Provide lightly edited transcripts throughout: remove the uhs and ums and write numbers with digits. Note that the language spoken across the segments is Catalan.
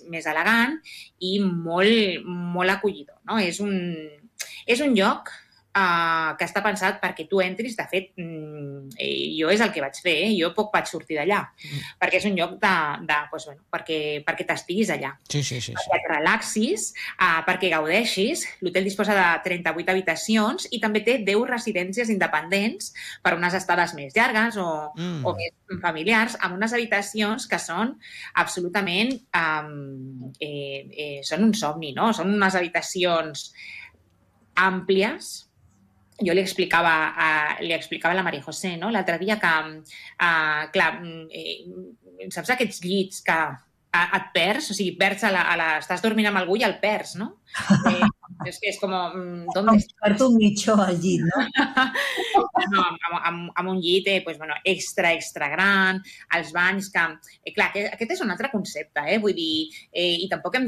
més elegant i molt, molt acollidor, no? És un lloc que està pensat perquè tu entris. De fet, jo és el que vaig fer, jo poc vaig sortir d'allà, perquè és un lloc doncs, bueno, perquè t'estiguis allà, perquè et relaxis, perquè gaudeixis. L'hotel disposa de 38 habitacions i també té 10 residències independents per unes estades més llargues o més familiars, amb unes habitacions que són absolutament són un somni, no? Són unes habitacions àmplies. Jo li explicava a la Maria José, no?, l'altre dia que, clar, saps aquests llits que et perds? O sigui, estàs dormint amb algú i el perds, no? És com... Com perd un mitjó al llit, no? No, amb un llit extra gran, els banys que... Clar, aquest és un altre concepte, vull dir, i tampoc hem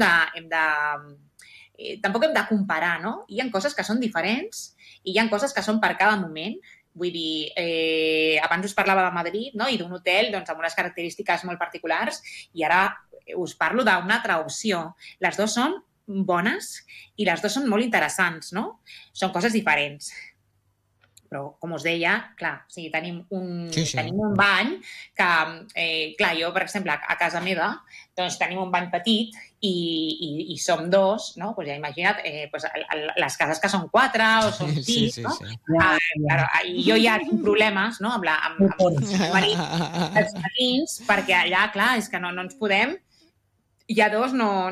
de comparar, no? Hi ha coses que són diferents i hi ha coses que són per cada moment. Vull dir, abans us parlava de Madrid, no?, i d'un hotel doncs, amb unes característiques molt particulars, i ara us parlo d'una altra opció. Les dues són bones i les dues són molt interessants, no? Són coses diferents. Però, com us deia, clar, o sigui, tenim un bany que, clar, jo, per exemple, a casa meva, doncs tenim un bany petit i som dos, no? Pues ja imagina't, les cases que són 4 o són 6, no? Claro, i jo ja tinc problemes, no?, amb els marins, perquè allà, clar, és que no ens podem... Ja dos no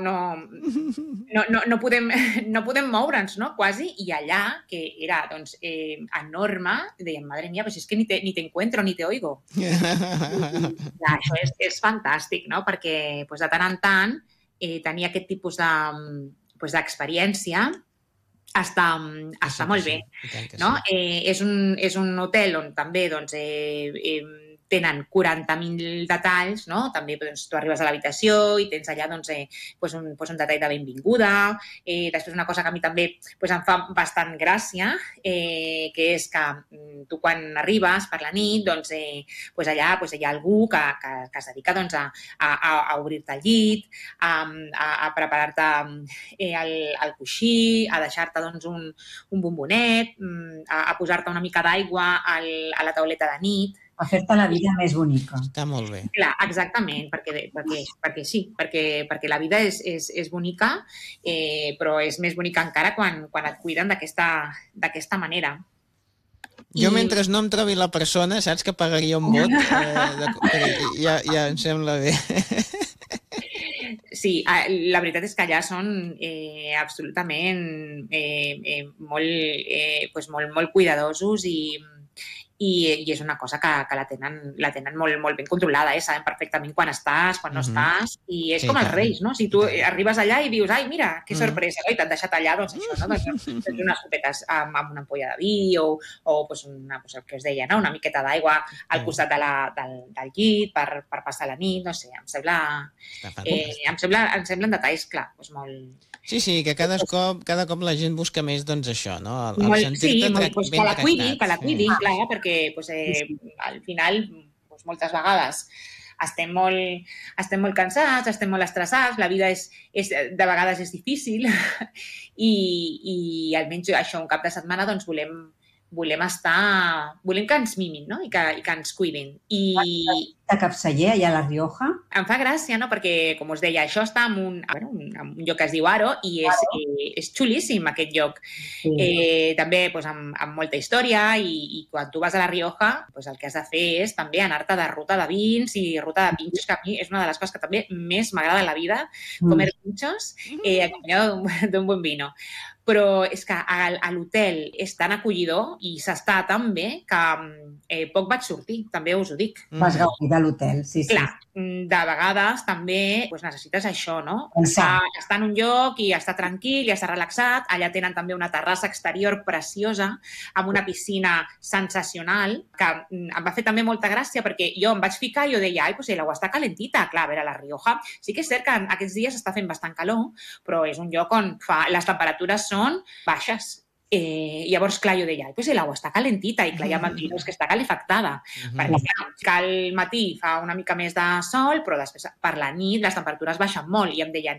podem moure'ns, no?, quasi, i allà, que era, doncs, enorme, dèiem, madre mía, pues es que ni te encuentro, ni te oigo. Clar, això és fantàstic, no?, perquè de tant en tant tenir aquest tipus d'experiència està molt bé, no? És un hotel on també, doncs, tenen 40.000 detalls, no? També doncs, tu arribes a l'habitació i tens allà doncs, un detall de benvinguda. Després una cosa que a mi també em fa bastant gràcia, que és que tu quan arribes per la nit, doncs, allà hi ha algú que es dedica doncs, a obrir-te el llit, a preparar-te el coixí, a deixar-te doncs, un bombonet, a posar-te una mica d'aigua a la tauleta de nit. A fer-te la vida més bonica. Està molt bé. Clar, exactament, perquè sí, perquè la vida és bonica, però és més bonica encara quan et cuiden d'aquesta manera. Jo, mentre no em trobi la persona, saps que pagaria un vot? Ja em sembla bé. Sí, la veritat és que allà són absolutament molt cuidadosos i és una cosa que la tenen molt ben controlada, saben perfectament quan estàs, quan no estàs, i és com els reis, no? Si tu arribes allà i dius, ai, mira, que sorpresa, i t'han deixat allà, doncs això, no? Doncs unes copetes amb una ampolla de vi o el que us deia, no? Una miqueta d'aigua al costat del llit per passar la nit, no sé, em semblen detalls, clar, doncs molt... Sí, que cada cop la gent busca més, doncs, això, no? Sí, que la cuidin, clar, perquè al final moltes vegades estem molt cansats, estem molt estressats, la vida de vegades és difícil i almenys això, un cap de setmana, doncs volem que ens mimin, no?, i que ens cuidin. De capceller, allà a La Rioja? Em fa gràcia, no?, perquè, com us deia, això està en un lloc que es diu Aro i és xulíssim, aquest lloc. També amb molta història i quan tu vas a La Rioja, el que has de fer és també anar-te de ruta de vins i ruta de pinxos, que a mi és una de les coses que també més m'agrada en la vida, comer pinxos acompanyado d'un buen vino. Però és que a l'hotel és tan acollidor i s'està tan bé que poc vaig sortir, també us ho dic. Vas gaudir de l'hotel, sí. Clar, de vegades també necessites això, no? Estar en un lloc i estar tranquil i estar relaxat. Allà tenen també una terrassa exterior preciosa amb una piscina sensacional que em va fer també molta gràcia perquè jo em vaig ficar i jo deia, ai, l'aigua està calentita. Clar, a veure, a La Rioja sí que és cert que aquests dies està fent bastant calor, però és un lloc on les temperatures són baixes. Llavors, clar, jo deia, l'aigua està calentita i clar, ja m'han dit que està calefactada, perquè al matí fa una mica més de sol, però després per la nit les temperatures baixen molt i em deien,